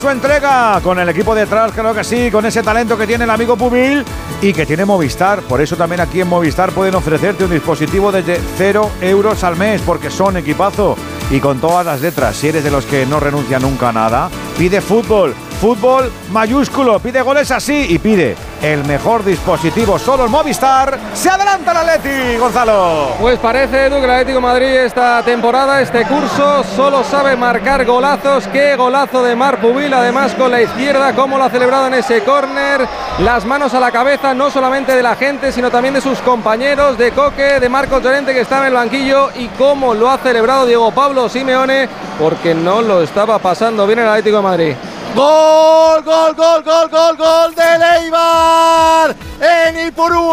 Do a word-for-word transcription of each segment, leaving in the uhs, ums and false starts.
Su entrega con el equipo detrás, creo que sí, con ese talento que tiene el amigo Pubil y que tiene Movistar. Por eso también aquí en Movistar pueden ofrecerte un dispositivo desde cero euros al mes, porque son equipazo y con todas las letras. Si eres de los que no renuncia nunca a nada, pide fútbol, fútbol mayúsculo, pide goles así y pide el mejor dispositivo solo en Movistar. ¡Se adelanta el Atleti, Gonzalo! Pues parece, Edu, que el Atlético de Madrid esta temporada, este curso, solo sabe marcar golazos. ¡Qué golazo de Marc Pubil! Además con la izquierda, cómo lo ha celebrado en ese córner, las manos a la cabeza, no solamente de la gente, sino también de sus compañeros, de Coque, de Marcos Llorente, que está en el banquillo, y cómo lo ha celebrado Diego Pablo Simeone, porque no lo estaba pasando bien el Atlético de Madrid. ¡Gol, gol, gol, gol, gol, gol de Eibar en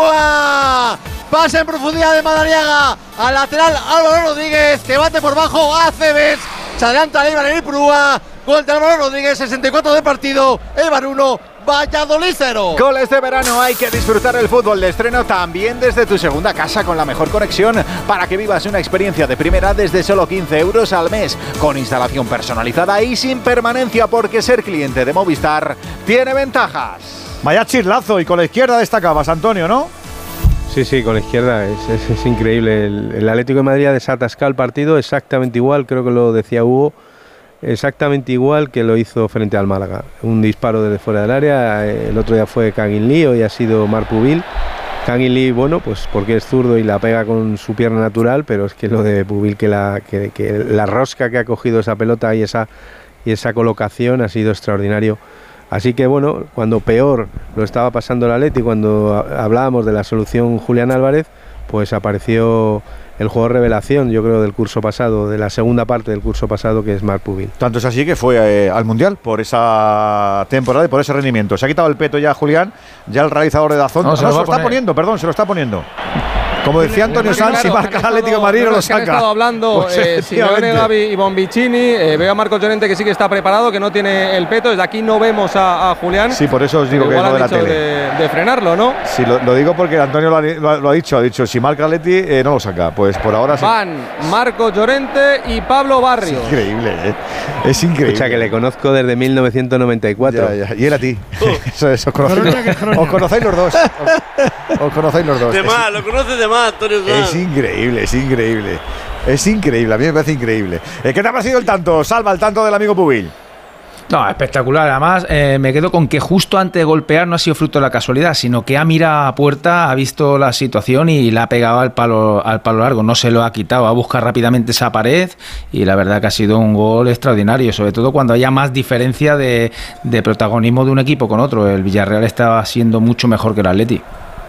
Ipurúa! Pasa en profundidad de Madariaga al lateral Álvaro Rodríguez, que bate por bajo a Cebes. Se adelanta Eibar en Ipurúa. Gol de Álvaro Rodríguez, sesenta y cuatro de partido. Eibar uno, Valladolid cero. Goles de verano, hay que disfrutar el fútbol de estreno también desde tu segunda casa con la mejor conexión para que vivas una experiencia de primera desde solo quince euros al mes, con instalación personalizada y sin permanencia, porque ser cliente de Movistar tiene ventajas. Vaya chirlazo, y con la izquierda destacabas, Antonio, ¿no? Sí, sí, con la izquierda es, es, es increíble. El, el Atlético de Madrid ha desatascado el partido exactamente igual, creo que lo decía Hugo, exactamente igual que lo hizo frente al Málaga. Un disparo desde fuera del área, el otro día fue Kangin Lee, hoy ha sido Marc Pubil. Kangin Lee, bueno, pues porque es zurdo y la pega con su pierna natural, pero es que lo de Pubil, que la, que, que la rosca que ha cogido esa pelota y esa, y esa colocación ha sido extraordinario. Así que bueno, cuando peor lo estaba pasando el Atleti, cuando hablábamos de la solución Julián Álvarez, pues apareció el jugador revelación, yo creo, del curso pasado, de la segunda parte del curso pasado, que es Marc Pubil. Tanto es así que fue eh, al Mundial por esa temporada y por ese rendimiento. Se ha quitado el peto ya Julián, ya el realizador de Dazón. No, no, se, lo, se lo está poniendo, perdón, se lo está poniendo. Como decía Antonio Sanz, si marca el Atlético de Madrid no lo saca. Han estado hablando pues, eh, Simeone, Gavi y Bonvicini. Eh, veo a Marcos Llorente que sí que está preparado, que no tiene el peto. Desde aquí no vemos a, a Julián. Sí, por eso os digo que es lo de la tele. De, de frenarlo, ¿no? Sí, lo, lo digo porque Antonio lo ha, lo, lo ha dicho. Ha dicho, si marca el Atleti, eh, no lo saca. Pues por ahora sí. Van Marcos Llorente y Pablo Barrios. Es increíble, ¿eh? Es increíble. O sea, que le conozco desde mil novecientos noventa y cuatro. Ya, ya. Y él a ti. Eso es, os conocéis, os conocéis los dos. Os, os conocéis los dos. De más, lo conoces de más, Antonio Sanz. Es increíble, es increíble. Es increíble, a mí me parece increíble. ¿Qué te ha parecido el tanto, Salva, el tanto del amigo Pubil? No, espectacular. Además, eh, me quedo con que justo antes de golpear no ha sido fruto de la casualidad, sino que ha mirado a puerta, ha visto la situación y la ha pegado al palo, al palo largo. No se lo ha quitado, ha buscado rápidamente esa pared y la verdad que ha sido un gol extraordinario, sobre todo cuando haya más diferencia de, de protagonismo de un equipo con otro. El Villarreal estaba siendo mucho mejor que el Atleti.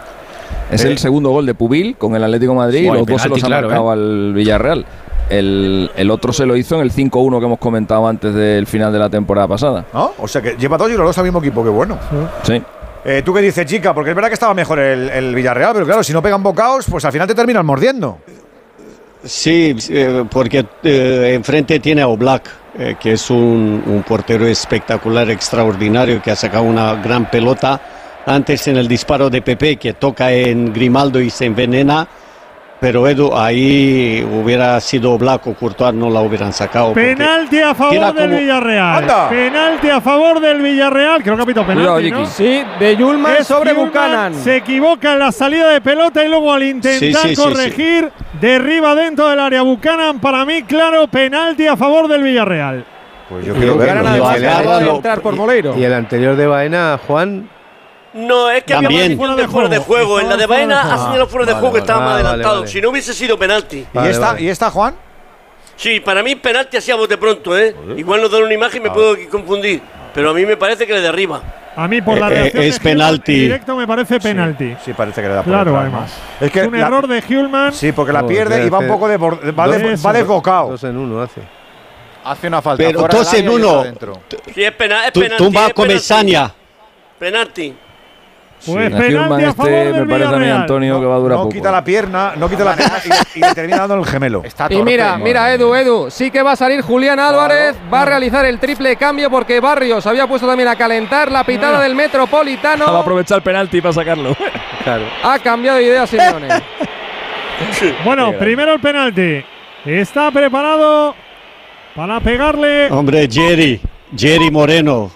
Es eh. el segundo gol de Pubil con el Atlético de Madrid, y los dos se los ha marcado eh. al Villarreal. El, el otro se lo hizo en el cinco uno que hemos comentado antes del final de la temporada pasada. ¿No? O sea que lleva dos y los dos al mismo equipo, qué bueno. Sí. Eh, ¿Tú qué dices, chica? Porque es verdad que estaba mejor el, el Villarreal, pero claro, si no pegan bocaos, pues al final te terminan mordiendo. Sí, eh, porque eh, enfrente tiene a Oblak, eh, que es un, un portero espectacular, extraordinario, que ha sacado una gran pelota. Antes en el disparo de Pepe, que toca en Grimaldo y se envenena. Pero Edu, ahí hubiera sido Oblak o Courtois, no la hubieran sacado. Penalti a favor del como... Villarreal. ¡Anda! Penalti a favor del Villarreal. Creo que ha pitado penalti, ¿no? Sí, de Yulman es sobre Yulman, Buchanan. Se equivoca en la salida de pelota y luego al intentar sí, sí, corregir, sí, sí. derriba dentro del área Buchanan. Para mí, claro, penalti a favor del Villarreal. Pues yo quiero verlo. entrar por Moleiro. Y el anterior de Baena, Juan... No, es que También. había posición de fuera de juego. En la de Baena ha señalado fuera de vale, juego que estaba vale, más adelantado. vale, vale. Si no hubiese sido penalti. ¿Y, vale, esta, vale. ¿Y esta, Juan? Sí, para mí penalti así a bote pronto, ¿eh? Igual nos dan una imagen y me puedo confundir. Pero a mí me parece que le derriba. A mí por la reacción eh, es penalti. directo me parece penalti. Sí, sí, parece que le da por Claro, detrás, además. ¿no? Es que un la, error de Hjulman. Sí, porque la pierde oh, y va un poco de va, de, va desbocado. Dos en uno hace. Hace una falta. Pero dos en uno. Sí, es, pena, es penalti. Tumba Comesaña. Penalti. Pues sí, penalti a favor este del me parece a mí, Antonio, no, que va a durar no poco. quita la pierna, no quita la pierna y, y le termina dando el gemelo. Está y torpe, mira, madre. mira Edu, Edu, sí que va a salir Julián Álvarez, claro. va a realizar el triple cambio porque Barrios había puesto también a calentar la pitada no. del Metropolitano. Va a aprovechar el penalti para sacarlo. Claro. Ha cambiado de idea Simeone. Bueno, primero el penalti. Está preparado para pegarle. Hombre, Jerry, Jerry Moreno,